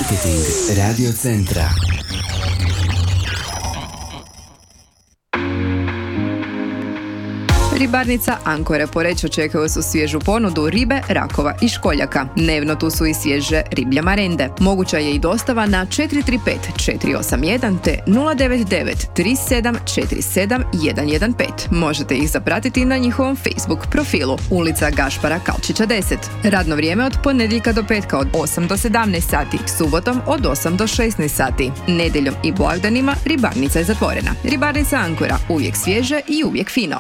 Marketing Radio Centra. Ribarnica Ankore Poreč očekuje su svježu ponudu ribe, rakova i školjaka. Dnevno tu su i svježe riblje marende. Moguća je i dostava na 435 481 te 099 3747 115. Možete ih zapratiti na njihovom Facebook profilu ulica Gašpara Kalčića 10. Radno vrijeme od ponedjeljka do petka od 8 do 17 sati, subotom od 8 do 16 sati. Nedjeljom i blagdanima ribarnica je zatvorena. Ribarnica Ankora, uvijek svježe i uvijek fino.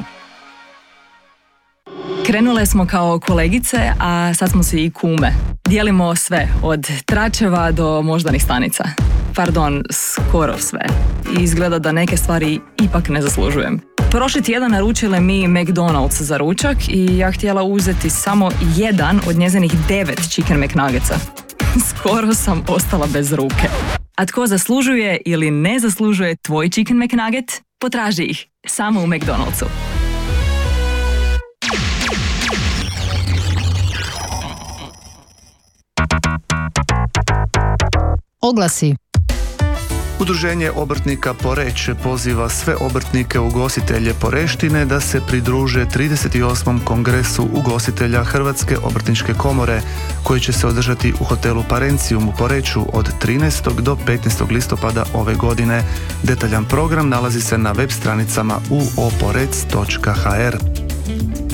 Krenule smo kao kolegice, a sad smo si i kume. Dijelimo sve, od tračeva do moždanih stanica. Pardon, skoro sve. I izgleda da neke stvari ipak ne zaslužujem. Prošli tjedan naručile mi McDonald's za ručak i ja htjela uzeti samo jedan od njezinih 9 Chicken McNuggetsa. Skoro sam ostala bez ruke. A tko zaslužuje ili ne zaslužuje tvoj Chicken McNugget? Potraži ih samo u McDonald'su. Oglasi. Udruženje obrtnika Poreč poziva sve obrtnike ugostitelje Poreštine da se pridruže 38. kongresu ugostitelja Hrvatske obrtničke komore koji će se održati u hotelu Parencijum u Poreču od 13. do 15. listopada ove godine. Detaljan program nalazi se na web stranicama uoporec.hr.